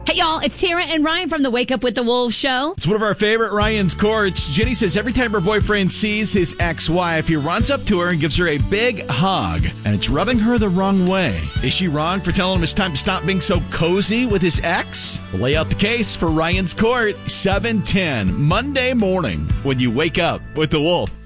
Hey, y'all, it's Tara and Ryan from the Wake Up with the Wolves show. It's one of our favorite Ryan's Courts. Jenny says every time her boyfriend sees his ex-wife, he runs up to her and gives her a big hug, and it's rubbing her the wrong way. Is she wrong for telling him it's time to stop being so cozy with his ex? We'll lay out the case for Ryan's Court, 7:10, Monday morning, when you wake up with the Wolf.